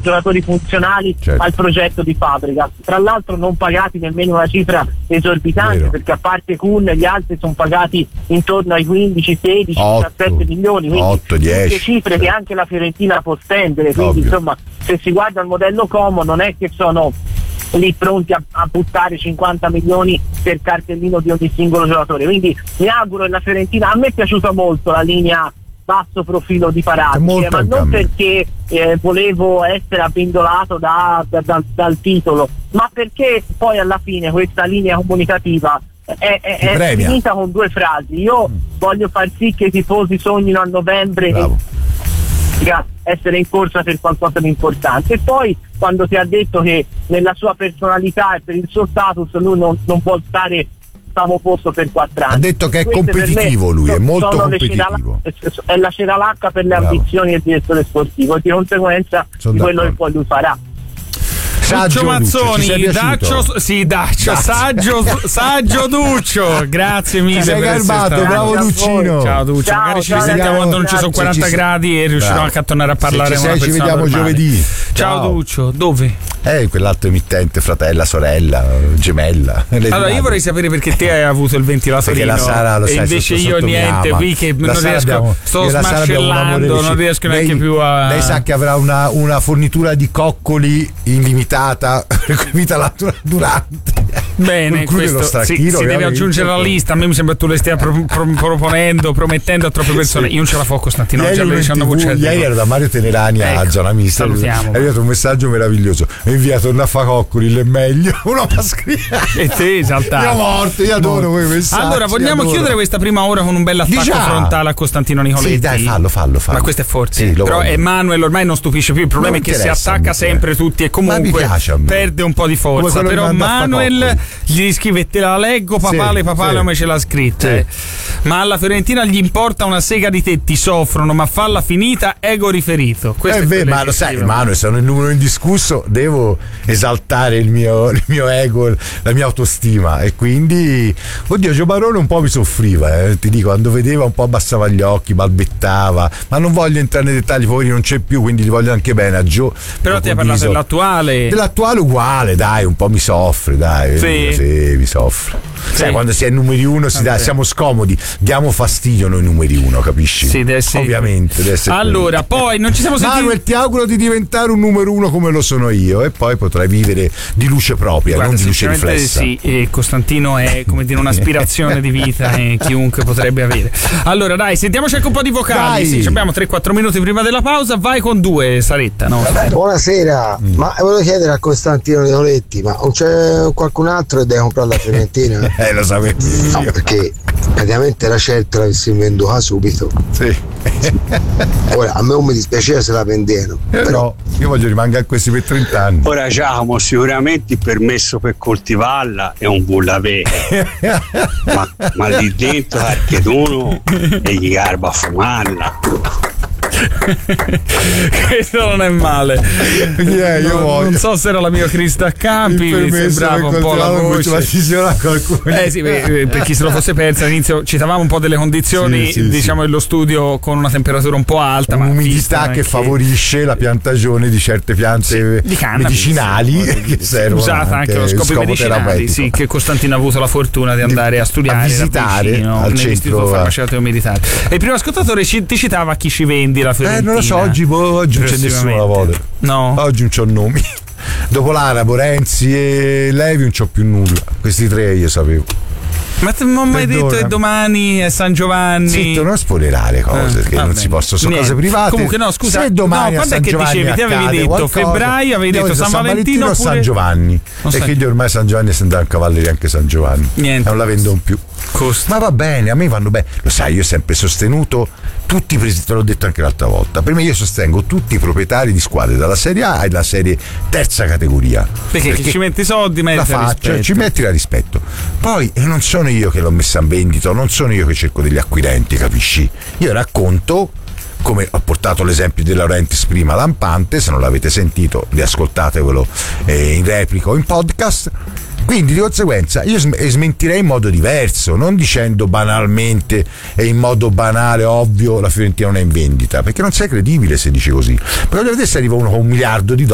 giocatori funzionali al progetto di Fabregas, tra l'altro non pagati nemmeno una cifra esorbitante, perché a parte Kun gli altri sono pagati intorno ai 15, 16, 17 milioni, quindi 8, 10 cifre che anche la Fiorentina può spendere, quindi insomma se si guarda il modello Como non è che sono lì pronti a buttare 50 milioni per cartellino di ogni singolo giocatore, quindi mi auguro che la Fiorentina, a me è piaciuta molto la linea basso profilo di Paratici, ma non perché volevo essere abbindolato dal titolo, ma perché poi alla fine questa linea comunicativa è finita con 2 frasi: io voglio far sì che i tifosi sognino a novembre essere in corsa per qualcosa di importante, e poi quando ti ha detto che nella sua personalità e per il suo status lui non può stare stavo posto per 4 anni. Ha detto che è competitivo lui, è molto competitivo. È la ceralacca per le ambizioni del direttore sportivo, e di conseguenza di quello che poi lui farà. Duccio Mazzoni, saggio Duccio, grazie mille. Sei garbato, bravo Duccino. Ciao Duccio, magari ci risentiamo quando non ci sono 40 gradi e riusciremo anche a tornare a parlare. Ci vediamo normale. Giovedì. Ciao Duccio, dove? In quell'altro emittente, fratella, sorella, gemella. Allora io vorrei sapere perché te hai avuto il ventilatorino la Sara, lo sai, e invece io niente, qui che non riesco, sto smascellando, non riesco neanche più a... Lei sa che avrà una fornitura di coccoli illimitata per vita durante. Bene, questo si deve aggiungere alla lista. A me mi sembra che tu le stia promettendo a troppe persone. Io non ce la fo, Costantino. Ieri ero da Mario Tenerani a Zona Mista. Salutiamo. È arrivato un messaggio meraviglioso. È inviato una fa coccoli, è meglio. Uno ma scrive. E te esaltato. Io morto, io adoro quei messaggi. Allora, vogliamo chiudere questa prima ora con un bel attacco frontale a Costantino Nicoletti? Sì, dai, fallo. Ma questo è forse. Però Emanuel ormai non stupisce più. Il problema è che si attacca sempre tutti e comunque perde un po' di forza. Però Manuel gli scrive: te la leggo papale come ce l'ha scritta, ma alla Fiorentina gli importa una sega di te, ti soffrono, ma falla finita, ego riferito. Ma lo sai, Manuel, sono il numero indiscusso, devo esaltare il mio ego, la mia autostima, e quindi Gio Barone un po' mi soffriva, ti dico, quando vedeva un po' abbassava gli occhi, balbettava, ma non voglio entrare nei dettagli, poi non c'è più, quindi gli voglio anche bene a Gio. Però ti hai parlato dell'attuale uguale, dai, un po' mi soffre, dai. Sì, mi soffre. Sai, quando si è numeri uno siamo scomodi, diamo fastidio noi numeri uno, capisci? Sì, ovviamente deve essere allora quello. Poi non ci siamo sentiti. Manuel, ti auguro di diventare un numero uno come lo sono io, e poi potrai vivere di luce propria, non di luce riflessa. Sì, e Costantino è come dire un'aspirazione di vita che chiunque potrebbe avere. Allora dai, sentiamoci anche un po' di vocali. Sì, abbiamo 3-4 minuti prima della pausa. Vai con 2, Saretta, no? Buonasera, ma volevo chiedere a Costantino Nicoletti, ma non c'è qualcun altro che deve comprare la Fiorentina? Lo sapevo. No, perché praticamente la scelta l'avessi venduta subito. Sì. Ora a me non mi dispiaceva se la vendevano, però io voglio rimanere questi per 30 anni. Ora Giacomo, sicuramente il permesso per coltivarla è un bullavè, ma lì dentro Archetuno e gli garba a fumarla. Questo non è male. Non so se era la mia Crista Campi, mi sembrava un po' la voce. Sì, per chi se lo fosse persa all'inizio citavamo un po' delle condizioni, diciamo, dello studio con una temperatura un po' alta, ma un'umidità che favorisce la piantagione di certe piante di cannabis, medicinali che servono usata anche allo scopo medicinali. Sì, che Costantino ha avuto la fortuna di andare a studiare, a visitare al centro farmaceutico militare. E il primo ascoltatore ti citava chi ci vendi la Fiorentina. Non lo so, oggi non c'è nessuno la vuole. No. Oggi non c'ho nomi. Dopo l'Arabo, Renzi e Levi non c'ho più nulla. Questi 3 io sapevo. Ma non ho mai detto che domani è San Giovanni? Zitto, non spoilerare cose che non si possono, sono cose private. Comunque no, scusa, se domani quando è che dicevi? Ti avevi detto febbraio, avevi detto San Valentino oppure San Giovanni. E quindi ormai San Giovanni si andrà a cavalleria anche San Giovanni. Niente. Non la vendono più. Ma va bene, a me vanno bene. Lo sai, io ho sempre sostenuto tutti i presidenti, te l'ho detto anche l'altra volta. Per me io sostengo tutti i proprietari di squadre dalla Serie A e dalla Serie terza categoria. Perché ci metti i soldi, metti la faccia, rispetto. ci metti la rispetto. Poi non sono io che l'ho messa in vendita, non sono io che cerco degli acquirenti, capisci? Io racconto, come ho portato l'esempio di Laurentiis prima, lampante. Se non l'avete sentito, riascoltatevelo in replica o in podcast. Quindi di conseguenza io smentirei in modo diverso, non dicendo banalmente e in modo banale, ovvio, la Fiorentina non è in vendita, perché non sei credibile se dici così. Perché vedete se arriva uno con $1 miliardo